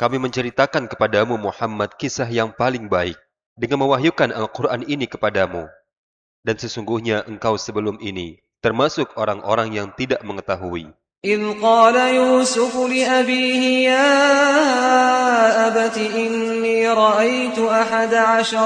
Kami menceritakan kepadamu Muhammad kisah yang paling baik dengan mewahyukan Al-Quran ini kepadamu. Dan sesungguhnya engkau sebelum ini termasuk orang-orang yang tidak mengetahui. إذ قال يوسف لأبيه يا أبت إني رأيت 11